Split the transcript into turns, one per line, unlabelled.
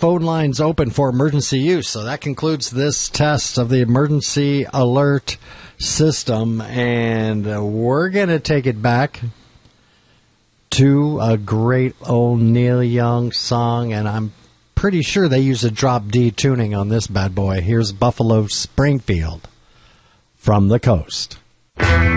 phone lines open for emergency use. So that concludes this test of the emergency alert system, and we're going to take it back to a great old Neil Young song, and I'm pretty sure they use a drop D tuning on this bad boy. Here's Buffalo Springfield from the coast.